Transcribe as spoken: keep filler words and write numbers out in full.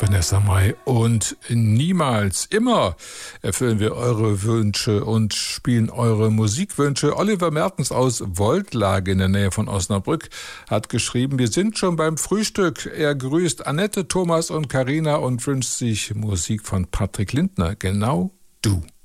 Vanessa Mai und niemals, immer erfüllen wir eure Wünsche und spielen eure Musikwünsche. Oliver Mertens aus Woldlage in der Nähe von Osnabrück hat geschrieben, wir sind schon beim Frühstück. Er grüßt Annette, Thomas und Carina und wünscht sich Musik von Patrick Lindner. Genau du.